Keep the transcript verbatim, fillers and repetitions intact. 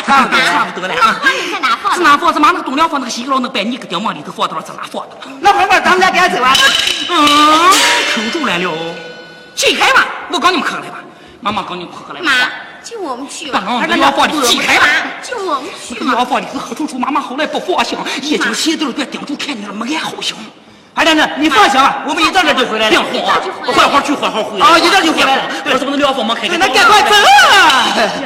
差不多，差不多了啊。 你在哪放？ 是哪放？是妈那个东梁放那个西楼那个摆你个吊忙里头放到了，在哪放的？ 那会儿咱们俩赶走啊。 嗯，听出来了。起开吧，我告你们喝来吧。妈妈告你们喝来吧。 妈，就我们去吧。 那要放的起开吧。 就我们去嘛。要放的是喝出出，妈妈后来不放心，眼睛斜着别盯住看你了，没安好心。 二蛋子，你放心吧，我们一到这就回来了。 别慌，缓缓去，缓缓回来。 啊，一到就回来了。 我怎么能聊放忙开开？ 那赶快走啊！